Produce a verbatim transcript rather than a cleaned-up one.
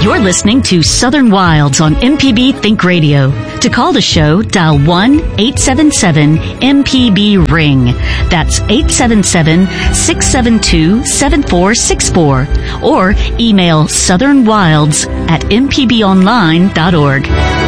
You're listening to Southern Wilds on M P B Think Radio. To call the show, dial one eight seven seven M P B ring. That's eight seven seven, six seven two, seven four six four. Or email southernwilds at m p b online dot org.